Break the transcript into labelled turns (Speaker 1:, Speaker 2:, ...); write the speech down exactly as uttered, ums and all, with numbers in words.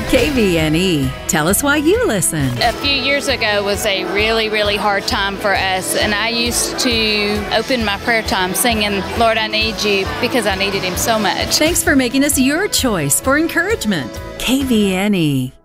Speaker 1: K V N E. Tell us why you listen.
Speaker 2: A few years ago was a really, really hard time for us, and I used to open my prayer time singing, Lord, I need you, because I needed him so much.
Speaker 1: Thanks for making us your choice for encouragement. K V N E.